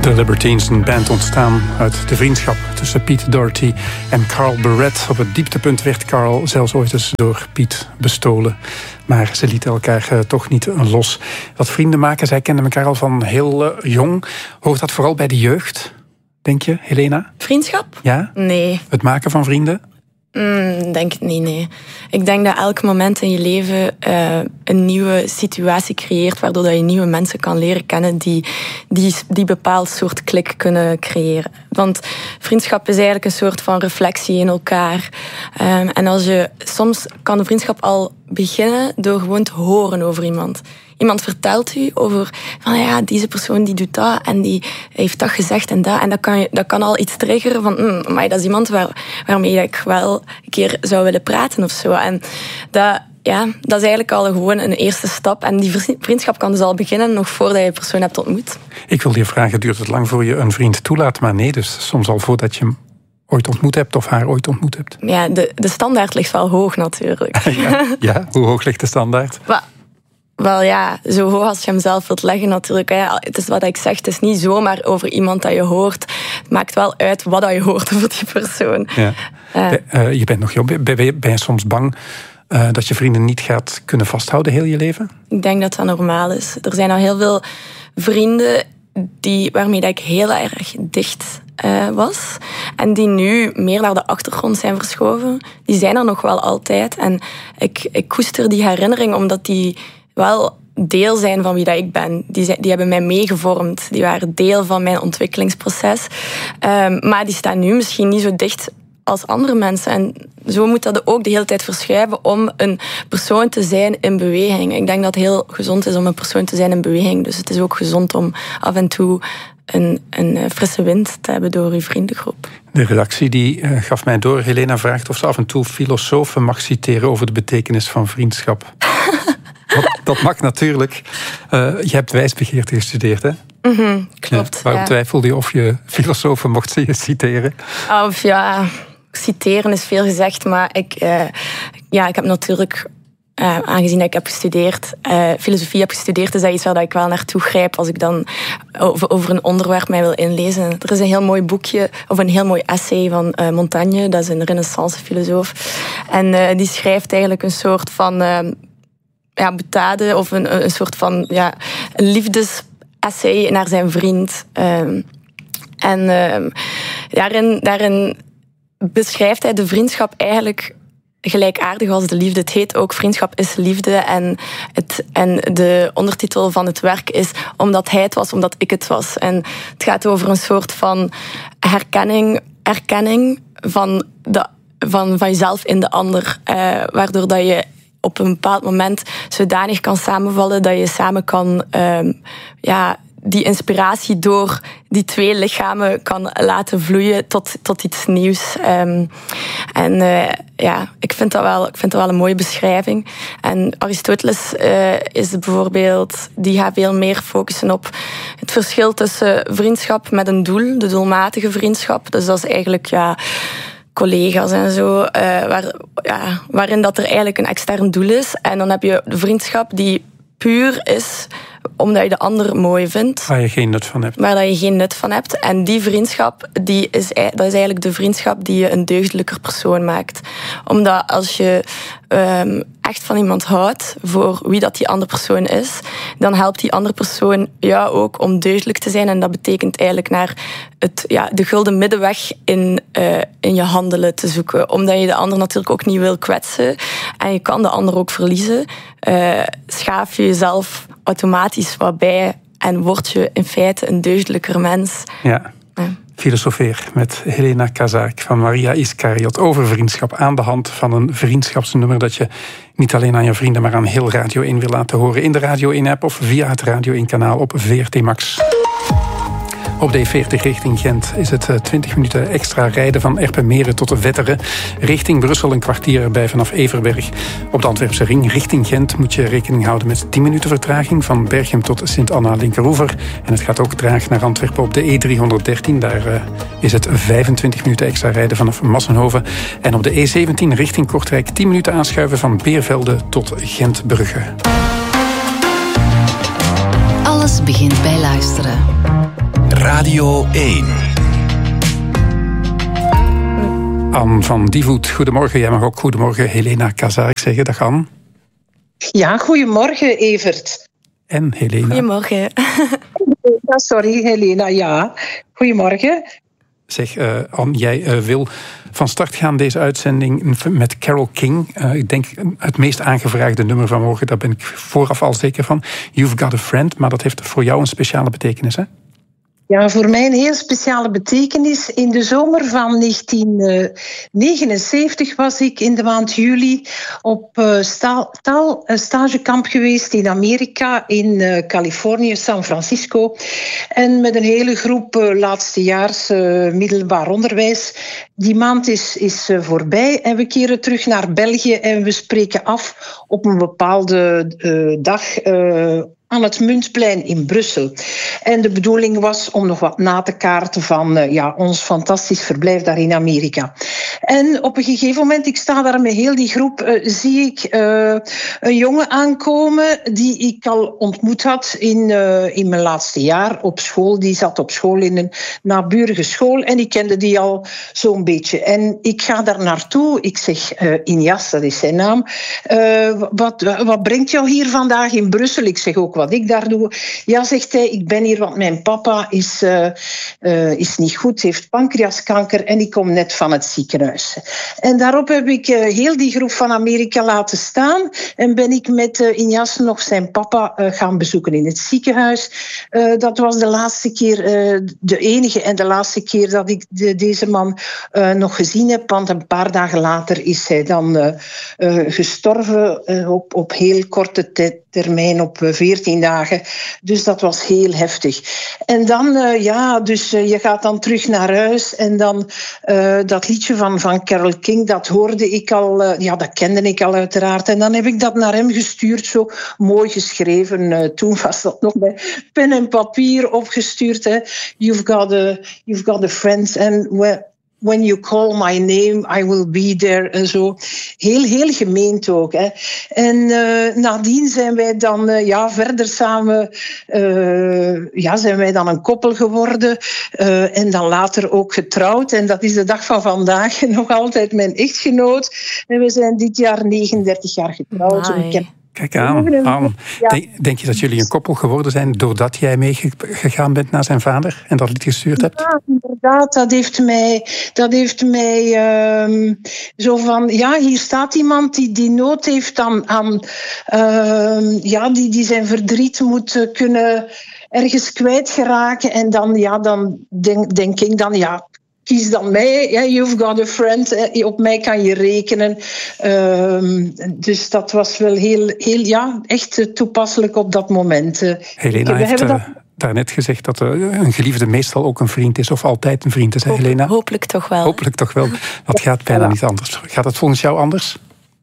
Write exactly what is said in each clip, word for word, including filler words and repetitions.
The Libertines, een band ontstaan uit de vriendschap tussen Pete Doherty en Carl Barrett. Op het dieptepunt werd Carl zelfs ooit eens door Pete bestolen. Maar ze lieten elkaar uh, toch niet los. Wat vrienden maken, zij kenden elkaar al van heel uh, jong. Hoort dat vooral bij de jeugd, denk je, Helena? Vriendschap? Ja? Nee. Het maken van vrienden? Mm, denk het niet, nee. Ik denk dat elk moment in je leven uh, een nieuwe situatie creëert, waardoor dat je nieuwe mensen kan leren kennen die, die, die bepaald soort klik kunnen creëren. Want vriendschap is eigenlijk een soort van reflectie in elkaar. Um, en als je, soms kan een vriendschap al beginnen door gewoon te horen over iemand. Iemand vertelt u over van ja, deze persoon die doet dat en die heeft dat gezegd en dat. En dat kan, je, dat kan al iets triggeren van mm, maar dat is iemand waar, waarmee ik wel een keer zou willen praten of zo. En dat, ja, dat is eigenlijk al gewoon een eerste stap. En die vriendschap kan dus al beginnen nog voordat je een persoon hebt ontmoet. Ik wil je vragen, duurt het lang voor je een vriend toelaat? Maar nee, dus soms al voordat je hem ooit ontmoet hebt of haar ooit ontmoet hebt. Ja, de, de standaard ligt wel hoog natuurlijk. ja, ja, hoe hoog ligt de standaard? Maar, Wel ja, zo hoog als je hem zelf wilt leggen natuurlijk. Hè. Het is wat ik zeg, het is niet zomaar over iemand dat je hoort. Het maakt wel uit wat je hoort over die persoon. Ja. Uh, uh, je bent nog jong. Ben, ben je soms bang uh, dat je vrienden niet gaat kunnen vasthouden heel je leven? Ik denk dat dat normaal is. Er zijn al heel veel vrienden die, waarmee dat ik heel erg dicht uh, was. En die nu meer naar de achtergrond zijn verschoven. Die zijn er nog wel altijd. En ik, ik koester die herinnering omdat die wel deel zijn van wie dat ik ben. Die, zijn, die hebben mij meegevormd. Die waren deel van mijn ontwikkelingsproces. Um, maar die staan nu misschien niet zo dicht als andere mensen. En zo moet dat ook de hele tijd verschuiven om een persoon te zijn in beweging. Ik denk dat het heel gezond is om een persoon te zijn in beweging. Dus het is ook gezond om af en toe een, een frisse wind te hebben door uw vriendengroep. De redactie die uh, gaf mij door. Helena vraagt of ze af en toe filosofen mag citeren over de betekenis van vriendschap. Dat, dat mag natuurlijk. Uh, je hebt wijsbegeerte gestudeerd, hè? Mm-hmm, klopt. Ja, waarom ja. twijfelde je of je filosofen mocht citeren? Of ja, citeren is veel gezegd, maar ik, uh, ja, ik heb natuurlijk, uh, aangezien dat ik heb gestudeerd, uh, filosofie heb gestudeerd, is dat iets waar ik wel naartoe grijp als ik dan over, over een onderwerp mij wil inlezen. Er is een heel mooi boekje, of een heel mooi essay van uh, Montaigne, dat is een renaissance-filosoof. En uh, die schrijft eigenlijk een soort van Uh, ja, boutade of een, een soort van ja, een liefdesessay naar zijn vriend. Um, en um, daarin, daarin beschrijft hij de vriendschap eigenlijk gelijkaardig als de liefde. Het heet ook Vriendschap is liefde. En, het, en de ondertitel van het werk is Omdat hij het was, omdat ik het was. En het gaat over een soort van herkenning, erkenning van, de, van, van jezelf in de ander. Uh, waardoor dat je op een bepaald moment zodanig kan samenvallen dat je samen kan um, ja, die inspiratie door die twee lichamen kan laten vloeien tot, tot iets nieuws. Um, en uh, ja, ik vind, dat wel, ik vind dat wel een mooie beschrijving. En Aristoteles uh, is bijvoorbeeld, die gaat veel meer focussen op het verschil tussen vriendschap met een doel, de doelmatige vriendschap. Dus dat is eigenlijk ja, collega's en zo, uh, waar, ja, waarin dat er eigenlijk een extern doel is. En dan heb je de vriendschap die puur is omdat je de ander mooi vindt. Waar je geen nut van hebt. Waar dat je geen nut van hebt. En die vriendschap, die is, dat is eigenlijk de vriendschap die je een deugdelijker persoon maakt. Omdat als je um, echt van iemand houdt, voor wie dat die andere persoon is, dan helpt die andere persoon jou ook om deugdelijk te zijn. En dat betekent eigenlijk naar het, ja, de gulden middenweg in, uh, in je handelen te zoeken. Omdat je de ander natuurlijk ook niet wil kwetsen. En je kan de ander ook verliezen. Uh, schaaf je jezelf automatisch wat bij en word je in feite een deugdelijker mens. Ja. Ja. Filosofeer met Helena Kazaak van Maria Iskariot over vriendschap aan de hand van een vriendschapsnummer dat je niet alleen aan je vrienden, maar aan heel Radio één wil laten horen in de Radio één-app of via het Radio één-kanaal op V R T Max. Op de E veertig richting Gent is het twintig minuten extra rijden van Erpenmeren tot Wetteren. Richting Brussel een kwartier erbij vanaf Everberg. Op de Antwerpse ring richting Gent moet je rekening houden met tien minuten vertraging van Berchem tot Sint-Anna Linkeroever. En het gaat ook traag naar Antwerpen op de E driehonderddertien. Daar uh, is het vijfentwintig minuten extra rijden vanaf Massenhoven. En op de E zeventien richting Kortrijk tien minuten aanschuiven van Beervelde tot Gent-Brugge. Alles begint bij luisteren. Radio één. Anne van Dievoet, goedemorgen. Jij mag ook goedemorgen Helena Kazarik zeggen. Dag Anne. Ja, goedemorgen Evert. En Helena. Goedemorgen. Ja, sorry Helena, ja. Goedemorgen. Zeg, uh, Anne, jij uh, wil van start gaan deze uitzending met Carole King. Uh, ik denk het meest aangevraagde nummer van morgen, daar ben ik vooraf al zeker van. You've Got a Friend, maar dat heeft voor jou een speciale betekenis, hè? Ja, voor mij een heel speciale betekenis. In de zomer van negentien negenenzeventig was ik in de maand juli op uh, sta- taal, uh, stagekamp geweest in Amerika, in uh, Californië, San Francisco. En met een hele groep uh, laatstejaars uh, middelbaar onderwijs. Die maand is, is uh, voorbij en we keren terug naar België en we spreken af op een bepaalde uh, dag Uh, aan het Muntplein in Brussel. En de bedoeling was om nog wat na te kaarten van uh, ja, ons fantastisch verblijf daar in Amerika. En op een gegeven moment, ik sta daar met heel die groep, uh, zie ik uh, een jongen aankomen die ik al ontmoet had in, uh, in mijn laatste jaar op school. Die zat op school in een naburige school en ik kende die al zo'n beetje. En ik ga daar naartoe. Ik zeg, uh, Injas, dat is zijn naam. Uh, wat, wat brengt jou hier vandaag in Brussel? Ik zeg ook wat ik daar doe. Ja, zegt hij, ik ben hier want mijn papa is, uh, uh, is niet goed, heeft pancreaskanker en ik kom net van het ziekenhuis. En daarop heb ik uh, heel die groep van Amerika laten staan en ben ik met uh, Injas nog zijn papa uh, gaan bezoeken in het ziekenhuis. Uh, dat was de laatste keer, uh, de enige en de laatste keer dat ik de, deze man uh, nog gezien heb, want een paar dagen later is hij dan uh, uh, gestorven uh, op, op heel korte tijd. Termijn op veertien dagen. Dus dat was heel heftig. En dan, uh, ja, dus uh, je gaat dan terug naar huis en dan uh, dat liedje van, van Carole King, dat hoorde ik al, uh, ja, dat kende ik al uiteraard. En dan heb ik dat naar hem gestuurd, zo mooi geschreven. Uh, toen was dat nog bij pen en papier opgestuurd. Hè. You've got a, you've got a friend and well, when you call my name, I will be there. En zo. Heel, heel gemeend ook. Hè. En uh, nadien zijn wij dan uh, ja, verder samen uh, ja, zijn wij dan een koppel geworden. Uh, en dan later ook getrouwd. En dat is de dag van vandaag nog altijd mijn echtgenoot. En we zijn dit jaar negenendertig jaar getrouwd. Kijk aan, aan. Ja. Denk, denk je dat jullie een koppel geworden zijn doordat jij meegegaan bent naar zijn vader en dat lied gestuurd hebt? Ja, inderdaad. Dat heeft mij, dat heeft mij uh, zo van, ja, hier staat iemand die, die nood heeft aan, aan uh, ja, die, die zijn verdriet moet kunnen ergens kwijtgeraken. En dan, ja, dan denk, denk ik dan, ja, kies dan mij, yeah, you've got a friend, op mij kan je rekenen. Uh, dus dat was wel heel, heel, ja, echt toepasselijk op dat moment. Helena We heeft dat... uh, daarnet gezegd dat uh, een geliefde meestal ook een vriend is, of altijd een vriend is, hè, Hoop, Helena? Hopelijk toch wel. Hopelijk toch wel. Dat gaat bijna niet anders. Gaat het volgens jou anders?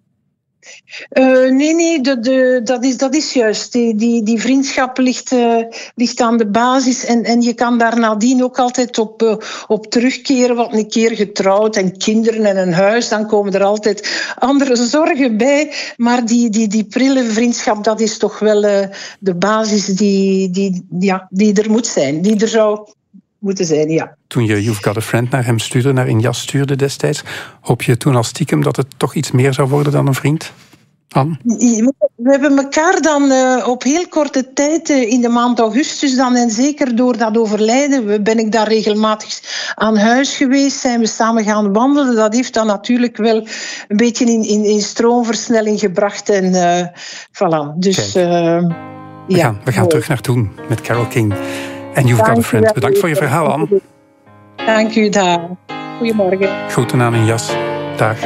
Uh, nee, nee, de, de, dat, is, dat is juist. Die, die, die vriendschap ligt, uh, ligt aan de basis en, en je kan daar nadien ook altijd op, uh, op terugkeren. Want een keer getrouwd en kinderen en een huis, dan komen er altijd andere zorgen bij. Maar die, die, die prille vriendschap, dat is toch wel uh, de basis die, die, ja, die er moet zijn. Die er zou moeten zijn, ja. Toen je You've Got a Friend naar hem stuurde, naar Injas stuurde destijds, hoop je toen al stiekem dat het toch iets meer zou worden dan een vriend? Anne? We hebben elkaar dan uh, op heel korte tijd, uh, in de maand augustus dan, en zeker door dat overlijden, ben ik daar regelmatig aan huis geweest, zijn we samen gaan wandelen. Dat heeft dan natuurlijk wel een beetje in, in, in stroomversnelling gebracht. En uh, voilà. Dus, uh, we ja, gaan, we gaan terug naar toen met Carole King. En You've Got a Friend. Bedankt voor je verhaal, Anne. Dank u, daar. Goedemorgen. Groeten aan Injas. Dag.